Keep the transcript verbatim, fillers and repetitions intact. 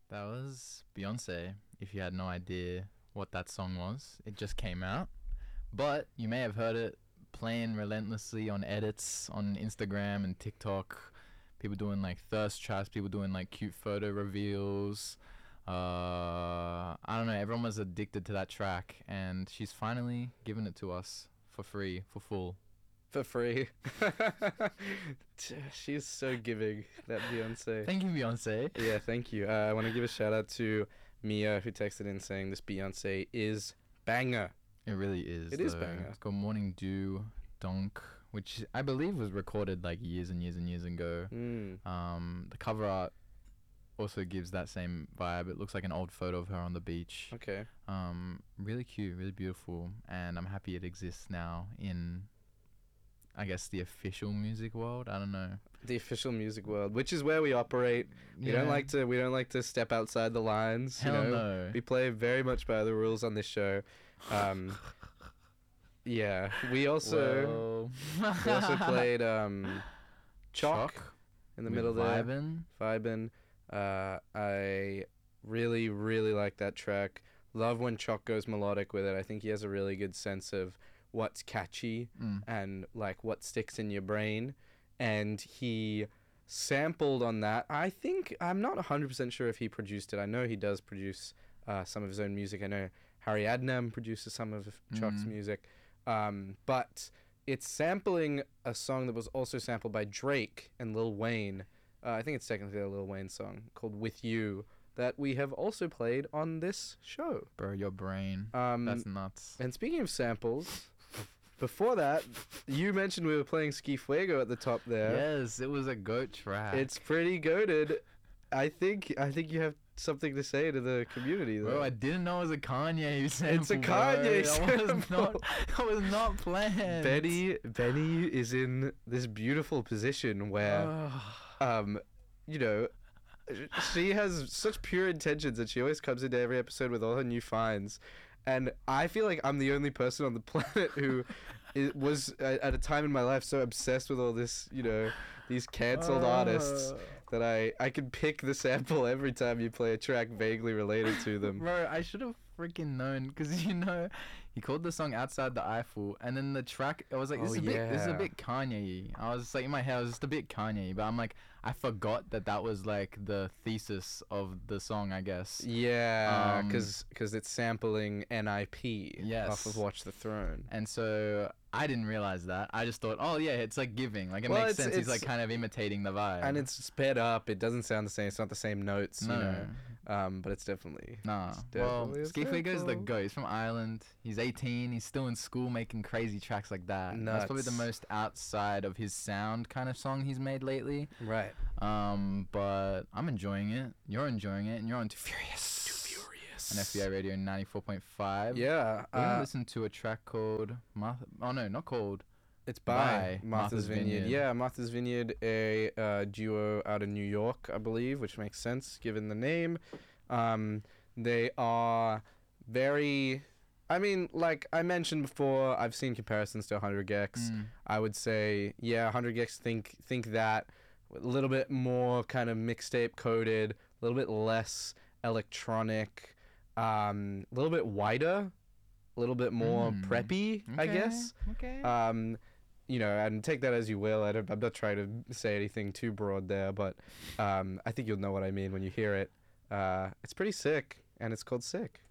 That was Beyonce. If you had no idea what that song was, it just came out. But you may have heard it playing relentlessly on edits on Instagram and TikTok. People doing like thirst traps, people doing like cute photo reveals. Uh, I don't know, everyone was addicted to that track, and she's finally given it to us for free, for full. For free. She's so giving, that Beyonce. Thank you, Beyonce. Yeah, thank you. Uh, I want to give a shout out to Mia, who texted in saying this Beyonce is banger. It really is. It though. is banger. It's called Morning Dew Donk, which I believe was recorded like years and years and years ago. Mm. Um, the cover art also gives that same vibe. It looks like an old photo of her on the beach. Okay. Um, really cute, really beautiful, and I'm happy it exists now in, I guess, the official music world. I don't know. The official music world, which is where we operate. We Yeah. don't like to. We don't like to step outside the lines. Hell you know? no. We play very much by the rules on this show. Um, yeah. We also Well. we also played um, Chalk, in the with middle there. Vibin'. Vibin'. Uh, I really, really like that track. Love when Chalk goes melodic with it. I think he has a really good sense of what's catchy Mm. and like what sticks in your brain. And he sampled on that. I think, I'm not one hundred percent sure if he produced it. I know he does produce uh, some of his own music. I know Harry Adnam produces some of Chalk's Mhm. music. Um, but it's sampling a song that was also sampled by Drake and Lil Wayne. Uh, I think it's technically a Lil Wayne song called With You that we have also played on this show. Bro, your brain. Um, That's nuts. and speaking of samples, before that, you mentioned we were playing Ski Fuego at the top there. Yes, it was a goat track. It's pretty goated. I think I think you have something to say to the community though. Bro, I didn't know it was a Kanye sample. It's a bro. Kanye That was sample. not. That was not planned. Benny Benny is in this beautiful position where Ugh. um you know, she has such pure intentions and she always comes into every episode with all her new finds. And I feel like I'm the only person on the planet who it was uh, at a time in my life so obsessed with all this, you know, these cancelled artists that I, I can pick the sample every time you play a track vaguely related to them. Bro, I should have freaking known, because you know he called the song Outside the Eiffel, and then the track, I was like, this Oh, is a bit this is a yeah. bit Kanye. I was like, in my head I was just a bit Kanye, but I'm like, I forgot that that was like the thesis of the song, I guess. Yeah, Um, because it's sampling N I P Yes. off of Watch the Throne. And so I didn't realize that. I just thought, oh yeah, it's like giving, like it Well, makes it's- sense. He's it's- like kind of imitating the vibe. And it's sped up. It doesn't sound the same. It's not the same notes, No. you know. Um, but it's definitely Nah. it's Well, definitely a Ski Fuego's the sample. goat. He's from Ireland. He's eighteen. He's still in school making crazy tracks like that. That's probably the Nuts. most outside of his sound kind of song he's made lately. Right. Um, but I'm enjoying it. You're enjoying it, and you're on Too Furious. Too Furious. On F B I Radio ninety-four point five. Yeah. We're gonna Uh, listen to a track called Martha. Oh no, not called. it's by, by Martha's, Martha's Vineyard. Vineyard. Yeah, Martha's Vineyard, a uh, duo out of New York, I believe, which makes sense given the name. Um, they are very. I mean, like I mentioned before, I've seen comparisons to one hundred gecs. Mm. I would say, yeah, one hundred gecs think think that a little bit more kind of mixtape coded, a little bit less electronic, um, a little bit wider, a little bit more Mm. preppy, I Okay, guess. Okay. Um, you know, and take that as you will. I don't, I'm not trying to say anything too broad there, but um, I think you'll know what I mean when you hear it. Uh, it's pretty sick, and it's called Sick.